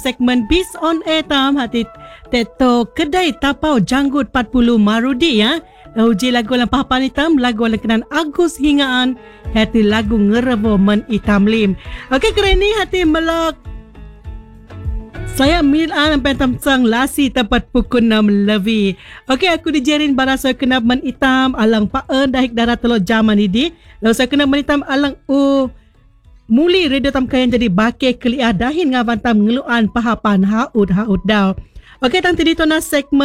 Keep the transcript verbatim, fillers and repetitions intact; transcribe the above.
segmen Bis on Air tam hati teto kedai tapau janggut empat puluh Marudi ya. Uji lagu lang papan hitam, lagu lang kenan Agus hingaan, hati lagu ngerevo men hitam lim. Okey keren ni hati melak. Saya milan sampai tamsang lasi tempat pukul enam lebih. Okey aku dijerin bara saya kena men hitam alang paen dahik darah telo zaman ini. Lalu saya kena men hitam alang u muli radio tam kayan jadi bakeh keliah dahin ngavan tam ngeluan pahapan haud haud daw. Okey tang tadi tu na segmen